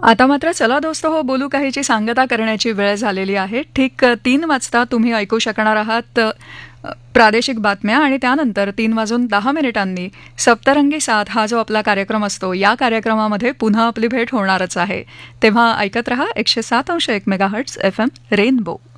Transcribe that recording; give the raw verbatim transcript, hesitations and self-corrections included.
आता मात्र चला दोस्त हो बोलू काहीची सांगता करण्याची वेळ झालेली आहे. ठीक तीन वाजता तुम्ही ऐकू शकणार आहात अ, प्रादेशिक बातम्या आणि त्यानंतर तीन वाजून दहा मिनिटांनी सप्तरंगी साथ हा जो आपला कार्यक्रम असतो या कार्यक्रमामध्ये पुन्हा आपली भेट होणारच आहे. तेव्हा ऐकत रहा एकशे सात अंश एक मेगाहर्ट्स एफ एम रेनबो.